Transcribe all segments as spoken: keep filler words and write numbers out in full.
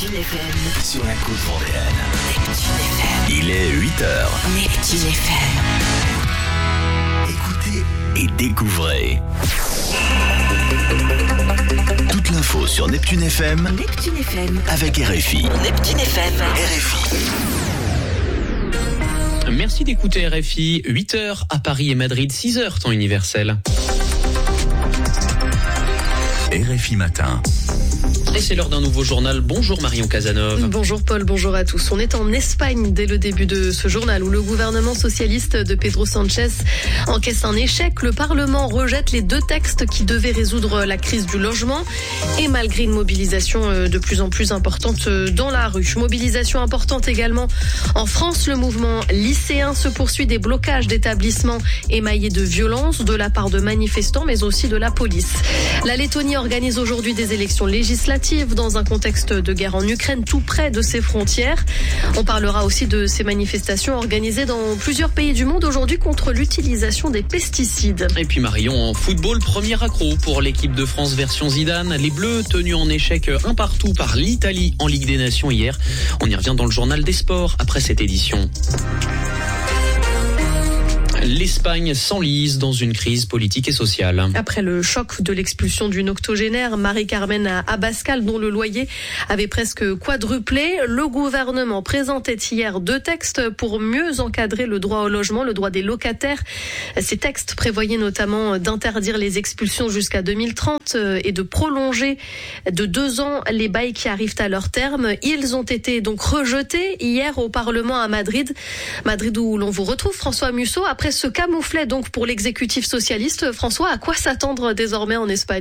Neptune F M. Sur la côte vendéenne. Neptune F M. Il est huit heures. Neptune F M. Écoutez et découvrez. Toute l'info sur Neptune F M. Neptune F M. Avec R F I. Neptune F M. R F I. Merci d'écouter R F I. huit heures à Paris et Madrid, six heures temps universel. R F I matin. Et c'est l'heure d'un nouveau journal. Bonjour Marion Casanov. Bonjour Paul, bonjour à tous. On est en Espagne dès le début de ce journal où le gouvernement socialiste de Pedro Sánchez encaisse un échec. Le Parlement rejette les deux textes qui devaient résoudre la crise du logement et malgré une mobilisation de plus en plus importante dans la rue. Mobilisation importante également en France. Le mouvement lycéen se poursuit, des blocages d'établissements émaillés de violence de la part de manifestants mais aussi de la police. La Lettonie organise aujourd'hui des élections législatives dans un contexte de guerre en Ukraine tout près de ses frontières. On parlera aussi de ces manifestations organisées dans plusieurs pays du monde aujourd'hui contre l'utilisation des pesticides. Et puis Marion, en football, premier accro pour l'équipe de France version Zidane. Les Bleus tenus en échec un partout par l'Italie en Ligue des Nations hier. On y revient dans le journal des sports après cette édition. L'Espagne s'enlise dans une crise politique et sociale. Après le choc de l'expulsion d'une octogénaire, Marie-Carmen Abascal, dont le loyer avait presque quadruplé, le gouvernement présentait hier deux textes pour mieux encadrer le droit au logement, le droit des locataires. Ces textes prévoyaient notamment d'interdire les expulsions jusqu'à deux mille trente et de prolonger de deux ans les bails qui arrivent à leur terme. Ils ont été donc rejetés hier au Parlement à Madrid. Madrid où l'on vous retrouve, François Musso. Après se camouflait donc pour l'exécutif socialiste. François, à quoi s'attendre désormais en Espagne ?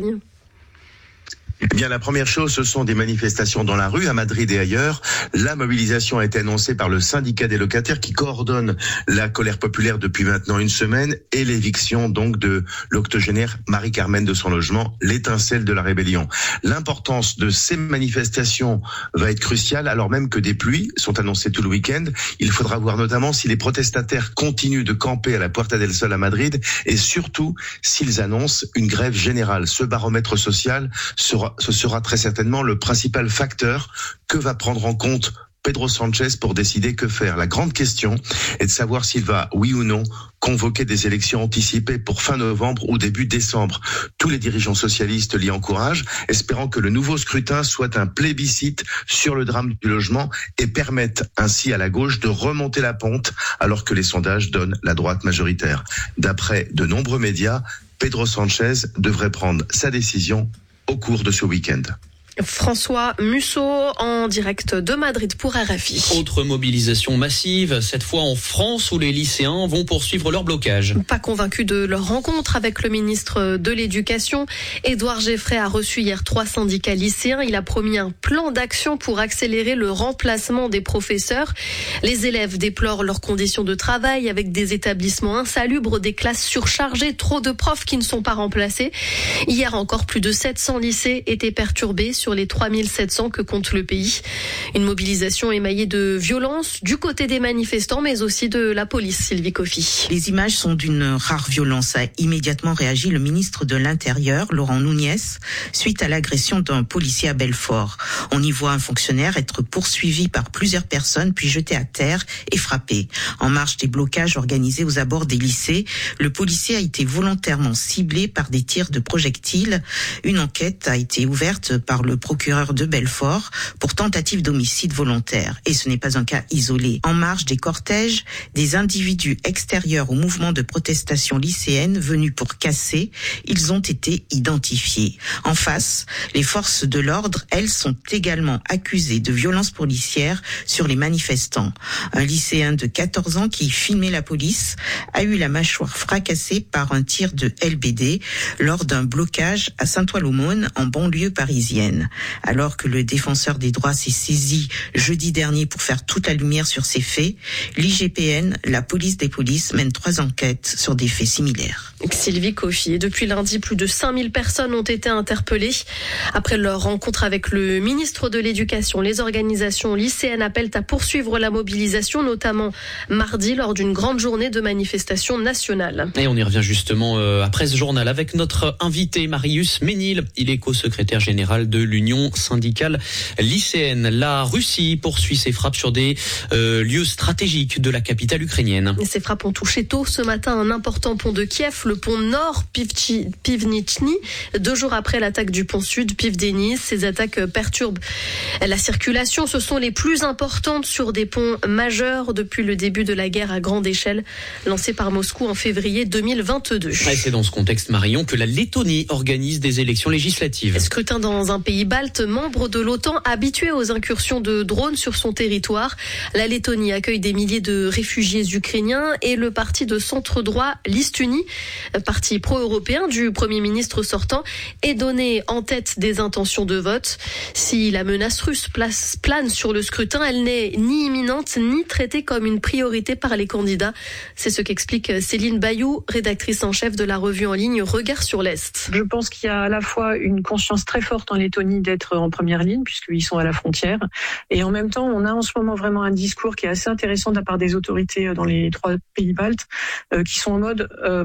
Eh bien, la première chose, ce sont des manifestations dans la rue, à Madrid et ailleurs. La mobilisation a été annoncée par le syndicat des locataires qui coordonne la colère populaire depuis maintenant une semaine et l'éviction donc de l'octogénaire Marie-Carmen de son logement, l'étincelle de la rébellion. L'importance de ces manifestations va être cruciale alors même que des pluies sont annoncées tout le week-end. Il faudra voir notamment si les protestataires continuent de camper à la Puerta del Sol à Madrid et surtout s'ils annoncent une grève générale. Ce baromètre social sera ce sera très certainement le principal facteur que va prendre en compte Pedro Sánchez pour décider que faire. La grande question est de savoir s'il va, oui ou non, convoquer des élections anticipées pour fin novembre ou début décembre. Tous les dirigeants socialistes l'y encouragent, espérant que le nouveau scrutin soit un plébiscite sur le drame du logement et permette ainsi à la gauche de remonter la pente alors que les sondages donnent la droite majoritaire. D'après de nombreux médias, Pedro Sánchez devrait prendre sa décision au cours de ce week-end. François Musso en direct de Madrid pour R F I. Autre mobilisation massive, cette fois en France où les lycéens vont poursuivre leur blocage. Pas convaincus de leur rencontre avec le ministre de l'Éducation, Édouard Geffray a reçu hier trois syndicats lycéens. Il a promis un plan d'action pour accélérer le remplacement des professeurs. Les élèves déplorent leurs conditions de travail avec des établissements insalubres, des classes surchargées, trop de profs qui ne sont pas remplacés. Hier encore, plus de sept cents lycées étaient perturbés sur les trois mille sept cents que compte le pays. Une mobilisation émaillée de violence du côté des manifestants, mais aussi de la police, Sylvie Coffy. Les images sont d'une rare violence, a immédiatement réagi le ministre de l'Intérieur, Laurent Nunez, suite à l'agression d'un policier à Belfort. On y voit un fonctionnaire être poursuivi par plusieurs personnes, puis jeté à terre et frappé. En marge des blocages organisés aux abords des lycées, le policier a été volontairement ciblé par des tirs de projectiles. Une enquête a été ouverte par le procureur de Belfort pour tentative d'homicide volontaire. Et ce n'est pas un cas isolé. En marge des cortèges, des individus extérieurs au mouvement de protestation lycéenne venus pour casser, ils ont été identifiés. En face, les forces de l'ordre, elles, sont également accusées de violences policières sur les manifestants. Un lycéen de quatorze ans qui filmait la police a eu la mâchoire fracassée par un tir de L B D lors d'un blocage à Saint-Ouen-l'Aumône en banlieue parisienne. Alors que le défenseur des droits s'est saisi jeudi dernier pour faire toute la lumière sur ces faits, l'I G P N, la police des polices, mène trois enquêtes sur des faits similaires. Sylvie Coffy. Depuis lundi, plus de cinq mille personnes ont été interpellées. Après leur rencontre avec le ministre de l'Éducation, les organisations lycéennes appellent à poursuivre la mobilisation, notamment mardi lors d'une grande journée de manifestation nationale. Et on y revient justement euh, après ce journal avec notre invité Marius Ménil. Il est co-secrétaire général de l'U l'Union syndicale lycéenne. La Russie poursuit ses frappes sur des euh, lieux stratégiques de la capitale ukrainienne. Ces frappes ont touché tôt ce matin un important pont de Kiev, le pont nord Pivnichny, deux jours après l'attaque du pont sud Pivdenis. Ces attaques perturbent la circulation. Ce sont les plus importantes sur des ponts majeurs depuis le début de la guerre à grande échelle lancée par Moscou en février deux mille vingt-deux. Et c'est dans ce contexte, Marion, que la Lettonie organise des élections législatives. Scrutin dans un pays balte, membre de l'OTAN, habitué aux incursions de drones sur son territoire. La Lettonie accueille des milliers de réfugiés ukrainiens et le parti de centre-droit Liste Unie, parti pro-européen du Premier ministre sortant, est donné en tête des intentions de vote. Si la menace russe place, plane sur le scrutin, elle n'est ni imminente ni traitée comme une priorité par les candidats. C'est ce qu'explique Céline Bayou, rédactrice en chef de la revue en ligne Regard sur l'Est. Je pense qu'il y a à la fois une conscience très forte en Lettonie d'être en première ligne, puisqu'ils sont à la frontière. Et en même temps, on a en ce moment vraiment un discours qui est assez intéressant de la part des autorités dans les trois pays baltes, euh, qui sont en mode euh,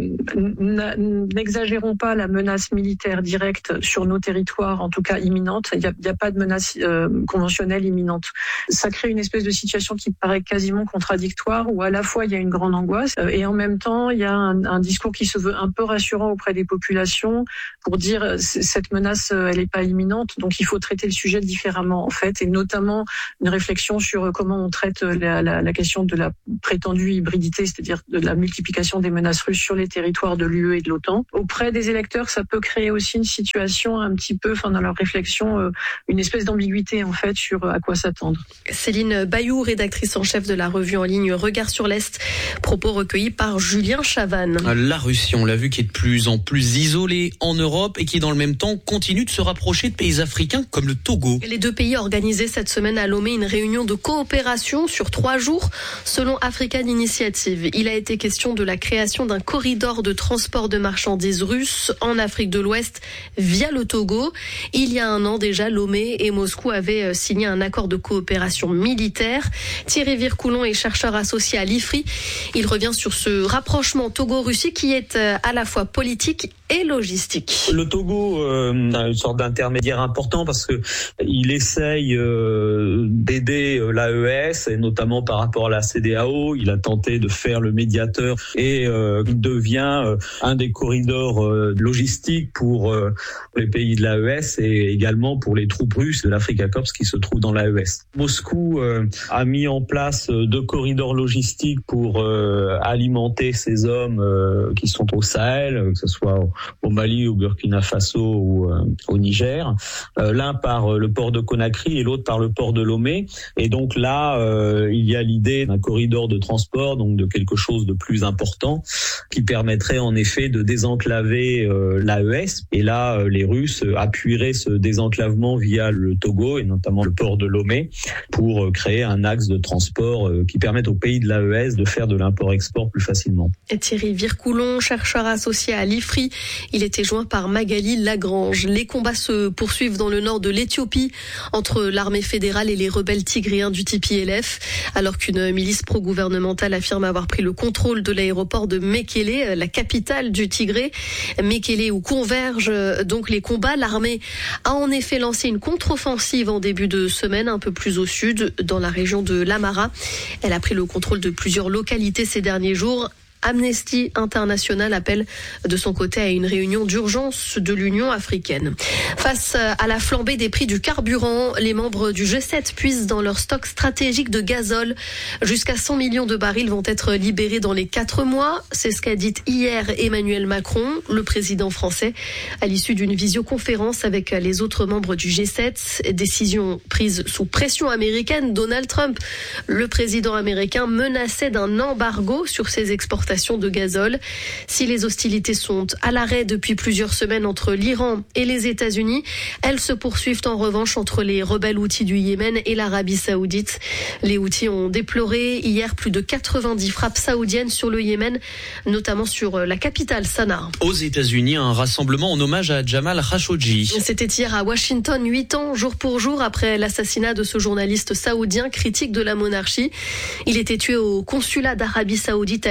n'exagérons pas la menace militaire directe sur nos territoires, en tout cas imminente. Il n'y a, il y a pas de menace euh, conventionnelle imminente. Ça crée une espèce de situation qui paraît quasiment contradictoire, où à la fois il y a une grande angoisse euh, et en même temps il y a un, un discours qui se veut un peu rassurant auprès des populations pour dire cette menace elle n'est pas imminente, donc il faut traiter le sujet différemment en fait, et notamment une réflexion sur comment on traite la, la, la question de la prétendue hybridité, c'est-à-dire de la multiplication des menaces russes sur les territoires de l'U E et de l'OTAN. Auprès des électeurs, ça peut créer aussi une situation un petit peu, enfin dans leur réflexion, euh, une espèce d'ambiguïté en fait sur à quoi s'attendre. Céline Bayou, rédactrice en chef de la revue en ligne Regard sur l'Est, propos recueillis par Julien Chavannes. La Russie, on l'a vu, qui est de plus en plus isolée en Europe et qui dans le même temps continue de se rapprocher de pays africains comme le Togo. Les deux pays organisaient cette semaine à Lomé une réunion de coopération sur trois jours selon African Initiative. Il a été question de la création d'un corridor de transport de marchandises russes en Afrique de l'Ouest via le Togo. Il y a un an déjà, Lomé et Moscou avaient signé un accord de coopération militaire. Thierry Vircoulon est chercheur associé à l'I F R I. Il revient sur ce rapprochement Togo-Russie qui est à la fois politique et logistique. Le Togo euh, a une sorte d'intermédiaire important parce que il essaye euh, d'aider l'A E S et notamment par rapport à la C D A O. Il a tenté de faire le médiateur et euh, il devient euh, un des corridors euh, logistiques pour euh, les pays de l'A E S et également pour les troupes russes de l'Africa Corps qui se trouvent dans l'A E S. Moscou euh, a mis en place deux corridors logistiques pour euh, alimenter ces hommes euh, qui sont au Sahel, que ce soit au Mali, au Burkina Faso ou euh, au Niger. Euh, l'un par le port de Conakry et l'autre par le port de Lomé. Et donc là, euh, il y a l'idée d'un corridor de transport, donc de quelque chose de plus important, qui permettrait en effet de désenclaver euh, l'A E S. Et là, euh, les Russes appuieraient ce désenclavement via le Togo et notamment le port de Lomé pour euh, créer un axe de transport euh, qui permette aux pays de l'A E S de faire de l'import-export plus facilement. Et Thierry Vircoulon, chercheur associé à l'I F R I, il était joint par Magali Lagrange. Les combats se poursuivent dans le nord de l'Éthiopie entre l'armée fédérale et les rebelles tigréens du T P L F, alors qu'une milice pro-gouvernementale affirme avoir pris le contrôle de l'aéroport de Mekele, la capitale du Tigré. Mekele où convergent donc les combats. L'armée a en effet lancé une contre-offensive en début de semaine, un peu plus au sud, dans la région de l'Amara. Elle a pris le contrôle de plusieurs localités ces derniers jours. Amnesty International appelle de son côté à une réunion d'urgence de l'Union africaine. Face à la flambée des prix du carburant, les membres du G sept puisent dans leur stock stratégique de gazole. Jusqu'à cent millions de barils vont être libérés dans les quatre mois. C'est ce qu'a dit hier Emmanuel Macron, le président français, à l'issue d'une visioconférence avec les autres membres du G sept. Décision prise sous pression américaine. Donald Trump, le président américain, menaçait d'un embargo sur ses exportations de gazole. Si les hostilités sont à l'arrêt depuis plusieurs semaines entre l'Iran et les États-Unis, elles se poursuivent en revanche entre les rebelles houthis du Yémen et l'Arabie saoudite. Les houthis ont déploré hier plus de quatre-vingt-dix frappes saoudiennes sur le Yémen, notamment sur la capitale Sanaa. Aux États-Unis, un rassemblement en hommage à Jamal Khashoggi. C'était hier à Washington, huit ans jour pour jour après l'assassinat de ce journaliste saoudien critique de la monarchie. Il était tué au consulat d'Arabie saoudite à Istanbul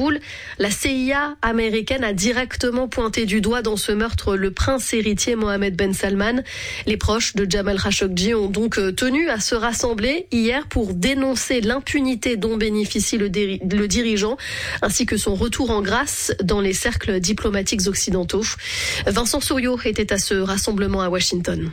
Kaboul. La C I A américaine a directement pointé du doigt dans ce meurtre le prince héritier Mohammed Ben Salman. Les proches de Jamal Khashoggi ont donc tenu à se rassembler hier pour dénoncer l'impunité dont bénéficie le, déri- le dirigeant, ainsi que son retour en grâce dans les cercles diplomatiques occidentaux. Vincent Souriau était à ce rassemblement à Washington.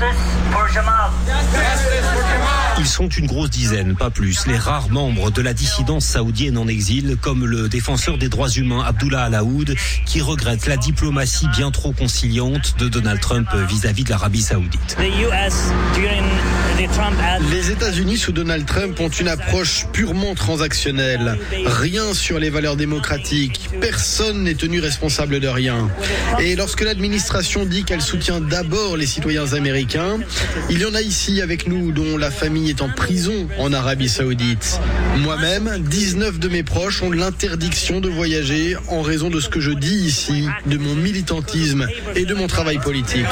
Ils sont une grosse dizaine, pas plus. Les rares membres de la dissidence saoudienne en exil, comme le défenseur des droits humains Abdullah Al-Aoud, qui regrette la diplomatie bien trop conciliante de Donald Trump vis-à-vis de l'Arabie Saoudite. Les États-Unis sous Donald Trump ont une approche purement transactionnelle. Rien sur les valeurs démocratiques. Personne n'est tenu responsable de rien. Et lorsque l'administration dit qu'elle soutient d'abord les citoyens américains, il y en a ici avec nous dont la famille est en prison en Arabie Saoudite. Moi-même, dix-neuf de mes proches ont l'interdiction de voyager en raison de ce que je dis ici, de mon militantisme et de mon travail politique.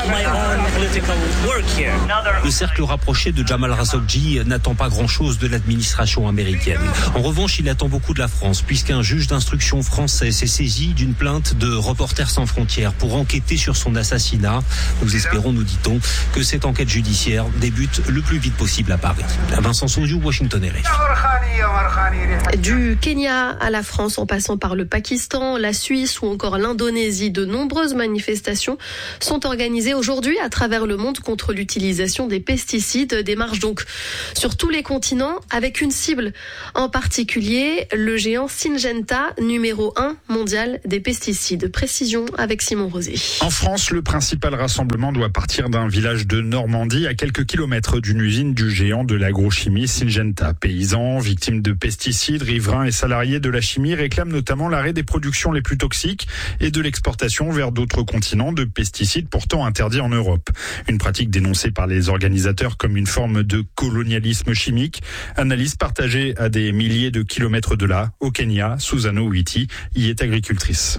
Le cercle rapproché de Jamal Khashoggi n'attend pas grand-chose de l'administration américaine. En revanche, il attend beaucoup de la France, puisqu'un juge d'instruction français s'est saisi d'une plainte de Reporters sans frontières pour enquêter sur son assassinat. Nous espérons, nous dit-on, que cette enquête judiciaire débute le plus vite possible à Paris. Vincent Souriau, Washington R F I. Du Kenya à la France, en passant par le Pakistan, la Suisse ou encore l'Indonésie, de nombreuses manifestations sont organisées aujourd'hui à travers le monde contre l'utilisation des pesticides. Démarche donc sur tous les continents avec une cible en particulier, le géant Syngenta, numéro un mondial des pesticides. Précision avec Simon Rosé. En France, le principal rassemblement doit partir d'un village de Normandie à quelques kilomètres d'une usine du géant de l'agrochimie Syngenta. Paysans, victimes de pesticides, riverains et salariés de la chimie réclament notamment l'arrêt des productions les plus toxiques et de l'exportation vers d'autres continents de pesticides pourtant interdits en Europe. Une pratique dénoncée par les organisateurs comme une forme de colonialisme chimique. Analyse partagée à des milliers de kilomètres de là, au Kenya. Susano Witi y est agricultrice.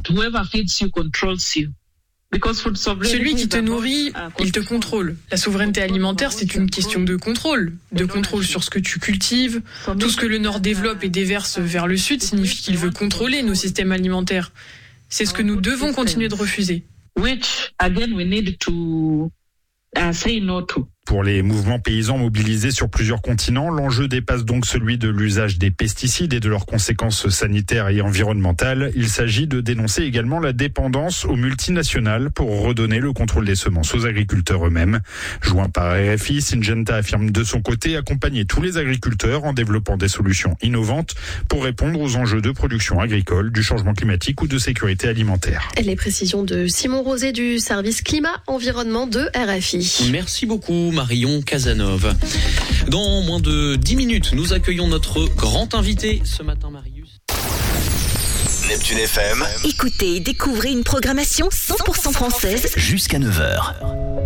Celui qui te nourrit, il te contrôle. La souveraineté alimentaire, c'est une question de contrôle. De contrôle sur ce que tu cultives. Tout ce que le Nord développe et déverse vers le Sud signifie qu'il veut contrôler nos systèmes alimentaires. C'est ce que nous devons continuer de refuser. Which, again, we need to uh, say no to. Pour les mouvements paysans mobilisés sur plusieurs continents, l'enjeu dépasse donc celui de l'usage des pesticides et de leurs conséquences sanitaires et environnementales. Il s'agit de dénoncer également la dépendance aux multinationales pour redonner le contrôle des semences aux agriculteurs eux-mêmes. Joint par R F I, Syngenta affirme de son côté accompagner tous les agriculteurs en développant des solutions innovantes pour répondre aux enjeux de production agricole, du changement climatique ou de sécurité alimentaire. Les précisions de Simon Rosé du service climat-environnement de R F I. Merci beaucoup Marion Casanova. Dans moins de dix minutes, nous accueillons notre grand invité ce matin, Marius. Neptune F M. Écoutez et découvrez une programmation cent pour cent française Jusqu'à neuf heures.